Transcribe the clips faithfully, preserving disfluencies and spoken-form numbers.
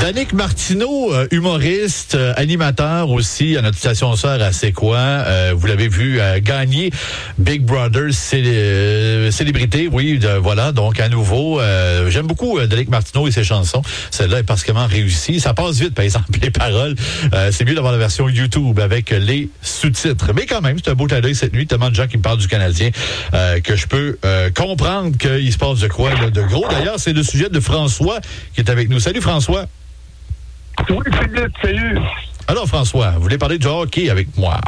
Danick Martineau, euh, humoriste, euh, animateur aussi à notre station sœur à C'est quoi. Euh, vous l'avez vu euh, gagner Big Brother célé- euh, célébrité, oui, de, voilà, donc à nouveau. Euh, j'aime beaucoup euh, Danick Martineau et ses chansons. Celle-là est particulièrement réussie. Ça passe vite, par exemple, les paroles. Euh, c'est mieux d'avoir la version YouTube avec les sous-titres. Mais quand même, c'est un beau clin d'œil cette nuit. Tellement de gens qui me parlent du Canadien euh, que je peux euh, comprendre qu'il se passe de quoi là, de gros. D'ailleurs, c'est le sujet de François qui est avec nous. Salut François. Oui, Philippe, salut. Alors François, vous voulez parler de hockey avec moi?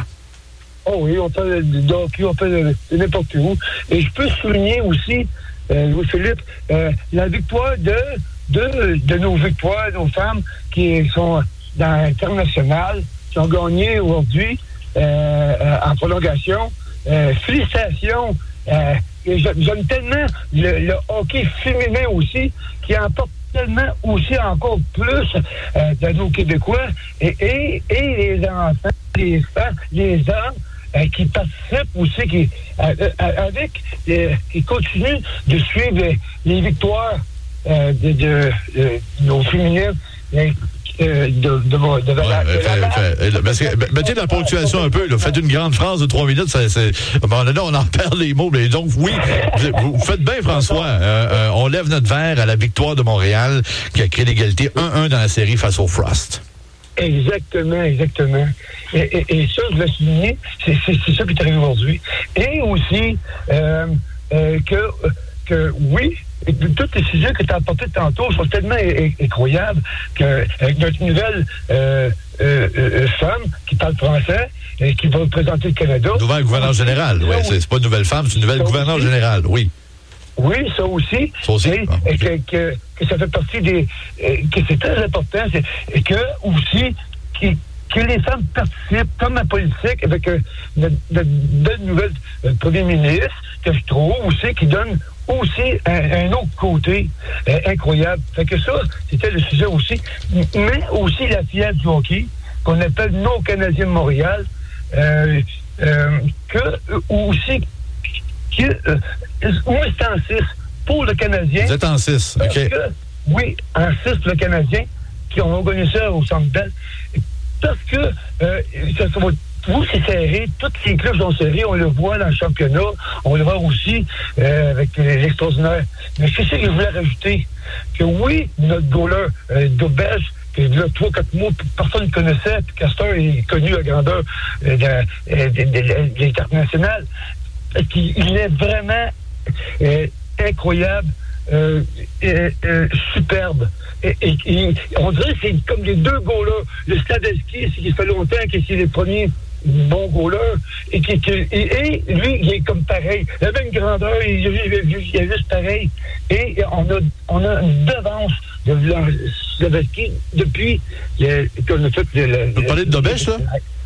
Oh oui, on parle de hockey, on parle de, de n'importe où. Et je peux souligner aussi, euh, Louis-Philippe, euh, la victoire de, de, de nos victoires, nos femmes qui sont dans l'international, qui ont gagné aujourd'hui euh, euh, en prolongation. Euh, félicitations. Euh, et j'aime tellement le, le hockey féminin aussi, qui emporte tellement aussi encore plus euh, de nos Québécois et, et, et les enfants, les femmes, les hommes euh, qui participent aussi, qui, euh, euh, avec, euh, qui continuent de suivre les, les victoires euh, de, de, de nos féminines. Euh, Euh, de, de, de, de, de, ouais, de fait, la fait, fait, parce que, mettez la ponctuation un peu. Là, faites une grande phrase de trois minutes. Ça, c'est, bon, là, on en perd les mots. Mais donc, oui, vous, vous faites bien, François. Euh, euh, on lève notre verre à la victoire de Montréal qui a créé l'égalité un un dans la série face au Frost. Exactement, exactement. Et, et, et ça, je l'ai souligné, c'est, c'est, c'est ça qui est arrivé aujourd'hui. Et aussi, euh, euh, que, que oui, et tous les sujets que tu as apportés tantôt sont tellement é- é- incroyables qu'avec notre nouvelle euh, euh, euh, femme qui parle français et qui va représenter le Canada. Nouvelle gouverneure générale, oui. C'est, c'est pas une nouvelle femme, c'est une nouvelle gouverneure générale, oui. Oui, ça aussi. Ça aussi. Et, ah, okay. et que, que, que ça fait partie des... Euh, que c'est très important. C'est, et que aussi... Qui, que les femmes participent comme en politique avec euh, notre, notre belle nouvelle euh, premier ministre, que je trouve aussi, qui donne aussi un, un autre côté euh, incroyable. Fait que ça, c'était le sujet aussi. Mais aussi la fièvre du hockey, qu'on appelle nos Canadiens de Montréal, euh, euh, que euh, aussi, que, euh, moi, c'est en six pour le Canadien. Vous êtes en six, OK. Que, oui, en six pour le Canadien, qui ont organisé ça au Centre Bell. Parce que euh, ça, ça va, vous, c'est serré. Tous les clubs sont serrés. On le voit dans le championnat. On le voit aussi euh, avec les extraordinaires. Mais c'est ça que je voulais rajouter. Que oui, notre goaler euh, d'Auberge, que là, trois, quatre mois, personne ne connaissait. Puis Castor est connu à grandeur euh, de, de, de, de, de l'international. Il est vraiment euh, incroyable. Euh, euh, euh, superbe. Et, et, et on dirait que c'est comme les deux goalers. Le Slaveski, c'est qu'il fait longtemps que c'est les premiers bons goalers. Et, qui, qui, et, et lui, il est comme pareil. Il avait une grandeur, il, il, il, il est juste pareil. Et on a, on a une devance de Slaveski depuis le, qu'on a fait le. le Vous parlez de Dobèche, là?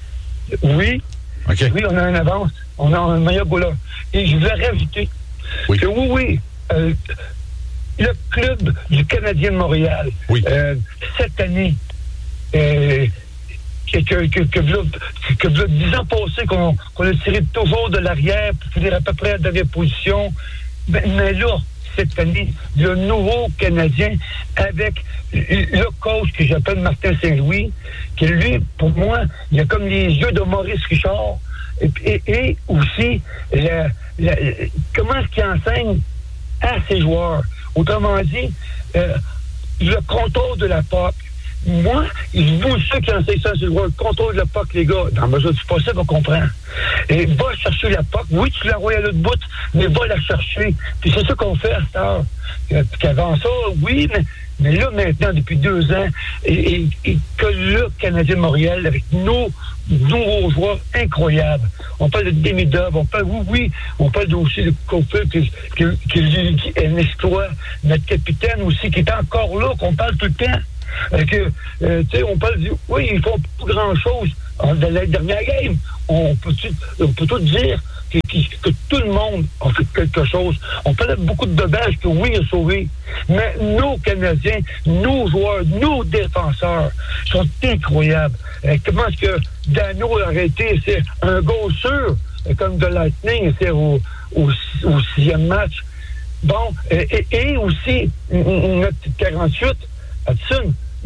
Oui. Okay. Oui, on a une avance. On a un meilleur goaler. Et je voulais rajouter oui. que oui, oui. Euh, le club du Canadien de Montréal, oui. euh, cette année, euh, que, que, que, que, que, que, que dix ans passés, qu'on, qu'on a tiré toujours de l'arrière pour finir à peu près à la dernière position, mais, mais là, cette année, le nouveau Canadien avec le coach que j'appelle Martin Saint-Louis, qui lui, pour moi, il a comme les yeux de Maurice Richard, et, et, et aussi, la, la, comment est-ce qu'il enseigne à ses joueurs. Autrement dit, euh, le contrôle de la P O C. Moi, vous, ceux qui enseignent ça, c'est le contrôle de la P O C, les gars. Dans la mesure du possible, on comprend. Et va chercher la P O C. Oui, tu la vois à l'autre bout, mais va la chercher. Puis c'est ça qu'on fait à cette heure. Qu'avant ça, oui, mais, mais là, maintenant, depuis deux ans, et, et, et que le Canadien de Montréal, avec nos nouveaux joueurs incroyables. On parle de Demidov, on parle, oui, oui, on parle aussi de Cofield, qui, qui, qui, qui est un exploit. Notre capitaine aussi, qui est encore là, qu'on parle tout le temps. Euh, que, euh, tu sais, on parle du, oui, ils font pas grand-chose. Dans la dernière game, on peut, on peut tout dire que, que, que tout le monde a fait quelque chose. On parle beaucoup de dommages que oui, il a sauvé. Mais nos Canadiens, nos joueurs, nos défenseurs sont incroyables. Euh, comment est-ce que Dano a arrêté? C'est un goal sûr, comme de Lightning, c'est au, au, au sixième match. Bon, et, et aussi, notre quarante-huit, Hudson. Bon,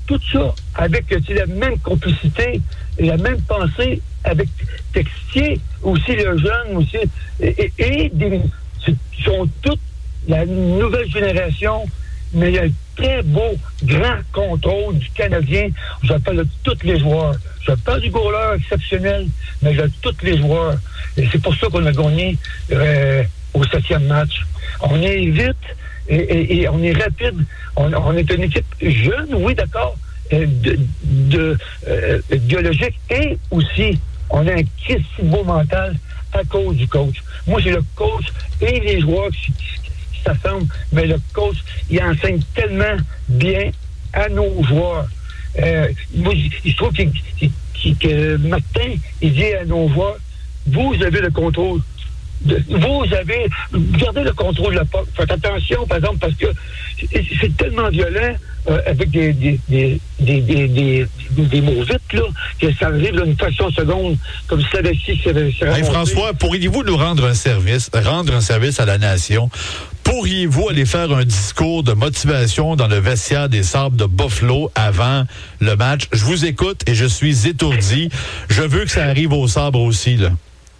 tout ça avec tu sais, la même complicité et la même pensée avec Texier, aussi le jeune, aussi, et, et, et des, sont toutes la nouvelle génération, mais il y a un très beau, grand contrôle du Canadien. Je parle de tous les joueurs. Je parle du goaler exceptionnel, mais de tous les joueurs. Et c'est pour ça qu'on a gagné euh, au septième match. On est vite et, et, et on est rapide. On, on est une équipe jeune, oui, d'accord, euh, de, de, euh, biologique, et aussi, on a un Christy beau mental à cause du coach. Moi, c'est le coach et les joueurs qui, qui s'assemblent, mais le coach, il enseigne tellement bien à nos joueurs. Euh, moi, je trouve que, que, que Martin, il dit à nos joueurs, vous avez le contrôle. De, vous avez, gardez le contrôle de la porte. Faites attention, par exemple, parce que c'est, c'est tellement violent euh, avec des des, des, des, des, des, des mots vite, là, que ça arrive d'une fraction de seconde, comme ça ici. Hey, François, pourriez-vous nous rendre un service, rendre un service à la nation? Pourriez-vous aller faire un discours de motivation dans le vestiaire des Sabres de Buffalo avant le match? Je vous écoute et je suis étourdi. Je veux que ça arrive aux Sabres aussi, là.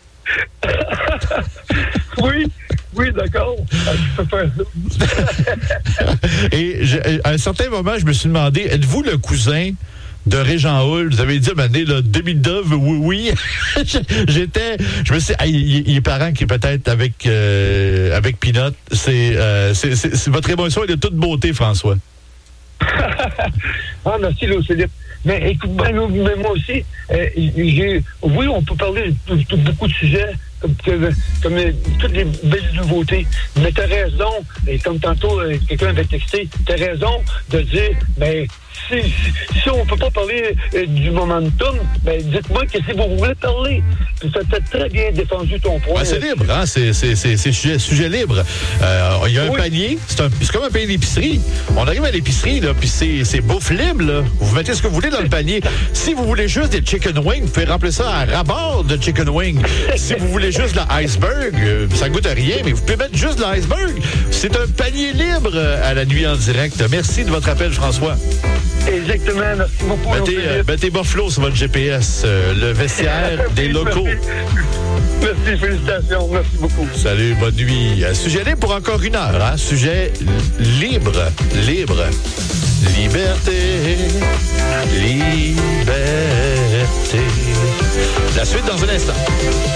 oui, oui, d'accord. Je peux faire ça. Et je, à un certain moment, je me suis demandé, êtes-vous le cousin de Régent Hull? Vous avez dit, à un moment donné, là, demi-dove, oui, oui. J'étais, je me suis dit, il, il est parent qui est peut-être avec, euh, avec Pinot. C'est, euh, c'est, c'est, c'est, votre émotion est de toute beauté, François. Ah, merci, Léo Philippe. Mais écoute, ben, mais moi aussi, euh, j'ai, oui, on peut parler de, de, de beaucoup de sujets, comme, comme, comme euh, toutes les belles nouveautés. Mais t'as raison, et comme tantôt, euh, quelqu'un avait texté, t'as raison de dire, ben, si, si, si on peut pas parler euh, du momentum, ben, dites-moi qu'est-ce que vous voulez parler. Puis ça t'a très bien défendu ton point. Ben, c'est libre, hein? C'est, c'est, c'est, c'est sujet, sujet libre. Euh, il y a un oui. panier, c'est, un, c'est comme un panier d'épicerie. On arrive à l'épicerie, là, puis c'est, c'est bouffe libre, là. Vous mettez ce que vous voulez dans le panier. Si vous voulez juste des chicken wings, vous pouvez remplir ça à rabord de chicken wings. Si vous voulez juste de l'iceberg, euh, ça goûte à rien, mais vous pouvez mettre juste de l'iceberg. C'est un panier libre à la nuit en direct. Merci de votre appel, François. Exactement, merci beaucoup. Mettez, euh, mettez Buffalo sur votre G P S, euh, le vestiaire des locaux. Merci. merci, félicitations, merci beaucoup. Salut, bonne nuit. Sujet libre pour encore une heure, hein? Sujet libre, libre. Liberté, liberté. La suite dans un instant.